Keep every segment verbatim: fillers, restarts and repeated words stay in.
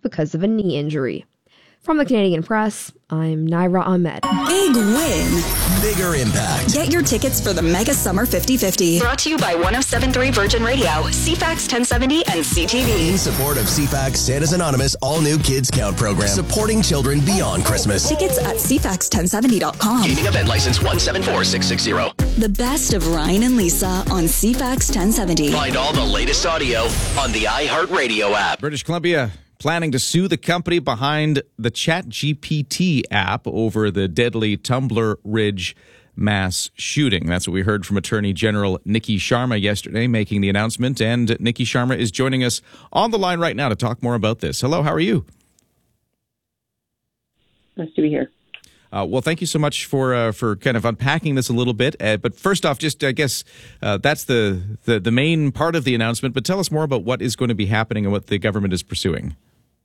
because of a knee injury. From the Canadian Press, I'm Naira Ahmed. Big win. Bigger impact. Get your tickets for the Mega Summer fifty fifty. Brought to you by one oh seven point three Virgin Radio, C FAX ten seventy, and C T V. In support of C FAX Santa's Anonymous all-new Kids Count program, supporting children beyond Christmas. Tickets at c fax ten seventy dot com. Gaming event license one seven four six six zero. The best of Ryan and Lisa on C FAX ten seventy. Find all the latest audio on the iHeartRadio app. British Columbia planning to sue the company behind the ChatGPT app over the deadly Tumbler Ridge mass shooting. That's what we heard from Attorney General Nikki Sharma yesterday, making the announcement. And Nikki Sharma is joining us on the line right now to talk more about this. Hello, how are you? Nice to be here. Uh, well, thank you so much for uh, for kind of unpacking this a little bit. Uh, but first off, just I guess uh, that's the, the, the main part of the announcement. But tell us more about what is going to be happening and what the government is pursuing.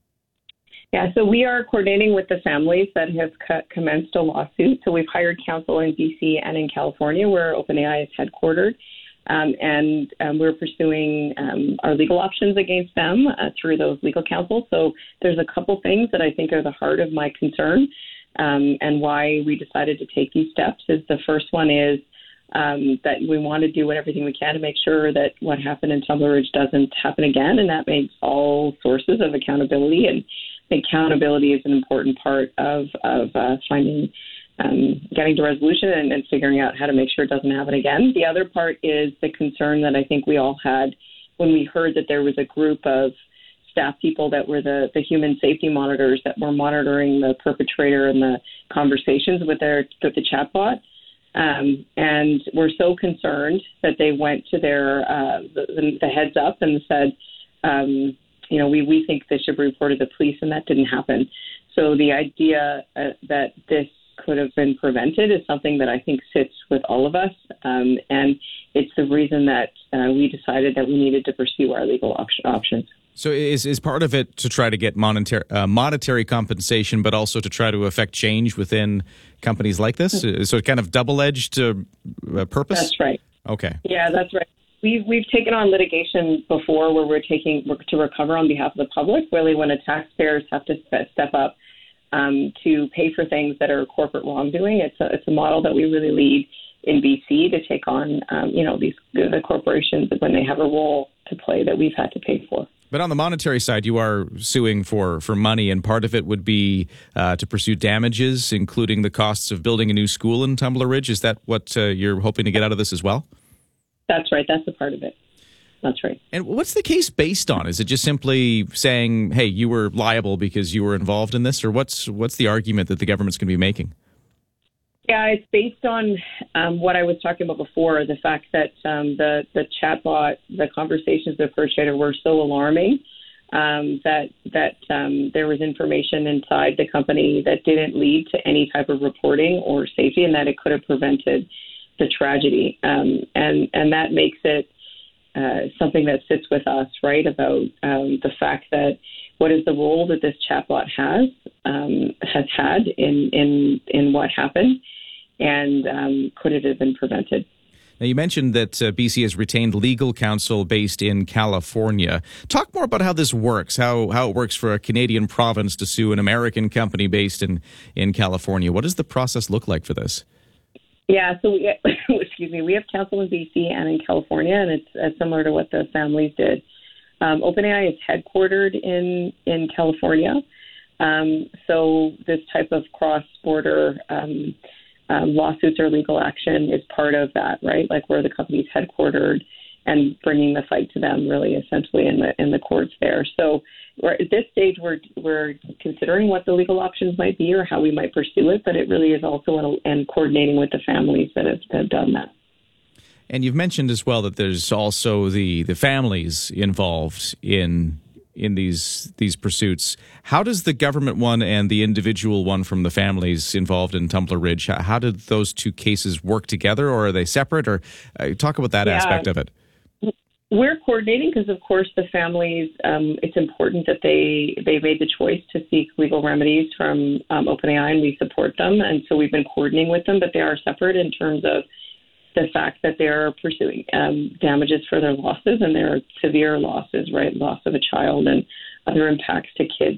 Yeah, so we are coordinating with the families that have co- commenced a lawsuit. So we've hired counsel in B C and in California, where OpenAI is headquartered. Um, and um, we're pursuing um, our legal options against them uh, through those legal counsel. So there's a couple things that I think are the heart of my concern um, and why we decided to take these steps. Is the first one is um, that we want to do everything we can to make sure that what happened in Tumbler Ridge doesn't happen again, and that makes all sources of accountability. And accountability is an important part of, of uh, finding Um, getting to resolution and, and figuring out how to make sure it doesn't happen again. The other part is the concern that I think we all had when we heard that there was a group of staff people that were the, the human safety monitors that were monitoring the perpetrator and the conversations with their with the chatbot. Um, and we're so concerned that they went to their uh, the, the heads up and said, um, you know, we, we think this should be reported to the police, and that didn't happen. So the idea uh, that this could have been prevented is something that I think sits with all of us. Um, and it's the reason that uh, we decided that we needed to pursue our legal op- options. So is is part of it to try to get monetary, uh, monetary compensation, but also to try to affect change within companies like this? So it kind of double-edged uh, purpose? That's right. Okay. Yeah, that's right. We've, we've taken on litigation before where we're taking to recover on behalf of the public, really when a taxpayers have to step up Um, to pay for things that are corporate wrongdoing. It's a, it's a model that we really lead in B C to take on, um, you know, these the corporations when they have a role to play that we've had to pay for. But on the monetary side, you are suing for, for money, and part of it would be uh, to pursue damages, including the costs of building a new school in Tumbler Ridge. Is that what uh, you're hoping to get out of this as well? That's right. That's a part of it. That's right. And what's the case based on? Is it just simply saying, hey, you were liable because you were involved in this? Or what's what's the argument that the government's going to be making? Yeah, it's based on um, what I was talking about before, the fact that um, the, the chatbot, the conversations with the perpetrator were so alarming um, that, that um, there was information inside the company that didn't lead to any type of reporting or safety, and that it could have prevented the tragedy. Um, and, and that makes it Uh, something that sits with us, right, about um, the fact that what is the role that this chatbot has um, has had in, in in what happened, and um, could it have been prevented? Now, you mentioned that uh, B C has retained legal counsel based in California. Talk more about how this works, how how it works for a Canadian province to sue an American company based in, in California. What does the process look like for this? Yeah, so we, excuse me, we have counsel in B C and in California, and it's uh, similar to what the families did. Um, OpenAI is headquartered in, in California, um, so this type of cross-border um, um, lawsuits or legal action is part of that, right? Like where the company's headquartered and bringing the fight to them, really, essentially in the in the courts there. So we're, at this stage, we're we're considering what the legal options might be or how we might pursue it, but it really is also in, in coordinating with the families that have, that have done that. And you've mentioned as well that there's also the, the families involved in in these these pursuits. How does the government one and the individual one from the families involved in Tumbler Ridge, how did those two cases work together, or are they separate? Or uh, talk about that yeah. aspect of it. We're coordinating because, of course, the families, um, it's important that they, they made the choice to seek legal remedies from um, OpenAI, and we support them. And so we've been coordinating with them, but they are separate in terms of the fact that they're pursuing um, damages for their losses, and their severe losses, right, loss of a child and other impacts to kids